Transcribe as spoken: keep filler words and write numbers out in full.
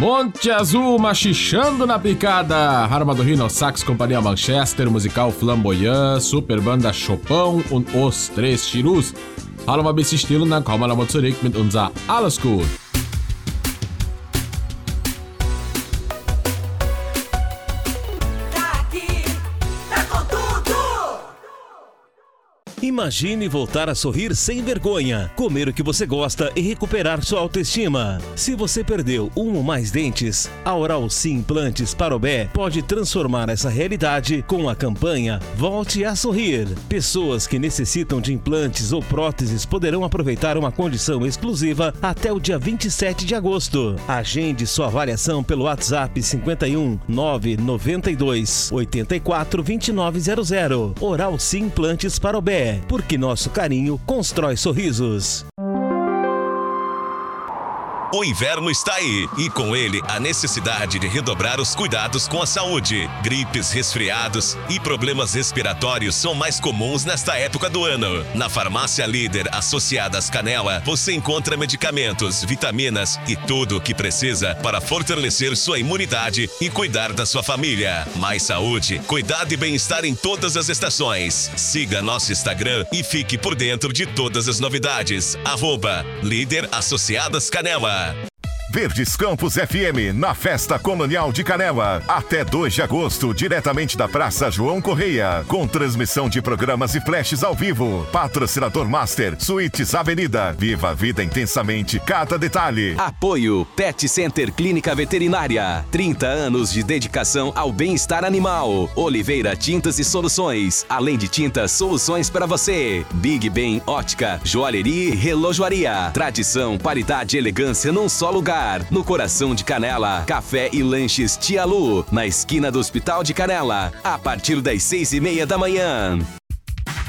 Monte Azul machichando na picada. Arma do Rhino Sax, Companhia Manchester, Musical Flamboyant, Super Banda Chopin und Os Três Chirus. Hallo mal ein bisschen still und dann kommen wir nochmal zurück mit unser Alles gut. Imagine voltar a sorrir sem vergonha, comer o que você gosta e recuperar sua autoestima. Se você perdeu um ou mais dentes, a Oral Sim Implantes Parobé pode transformar essa realidade com a campanha Volte a Sorrir. Pessoas que necessitam de implantes ou próteses poderão aproveitar uma condição exclusiva até o dia vinte e sete de agosto. Agende sua avaliação pelo WhatsApp cinquenta e um, nove noventa e dois, oitenta e quatro, vinte e nove zero zero. Oral Sim Implantes Parobé. Porque nosso carinho constrói sorrisos. O inverno está aí e com ele a necessidade de redobrar os cuidados com a saúde. Gripes, resfriados e problemas respiratórios são mais comuns nesta época do ano. Na Farmácia Líder Associadas Canela, você encontra medicamentos, vitaminas e tudo o que precisa para fortalecer sua imunidade e cuidar da sua família. Mais saúde, cuidado e bem-estar em todas as estações. Siga nosso Instagram e fique por dentro de todas as novidades. Arroba Líder Associadas Canela. Verdes Campos F M, na Festa Colonial de Canela. Até dois de agosto, diretamente da Praça João Correia. Com transmissão de programas e flashes ao vivo. Patrocinador Master, Suítes Avenida. Viva a vida intensamente, cada detalhe. Apoio Pet Center Clínica Veterinária. trinta anos de dedicação ao bem-estar animal. Oliveira Tintas e Soluções. Além de tintas, soluções para você. Big Ben Ótica, Joalheria e Relojoaria. Tradição, paridade e elegância num só lugar. No coração de Canela, café e lanches Tia Lu, na esquina do Hospital de Canela, a partir das seis e meia da manhã.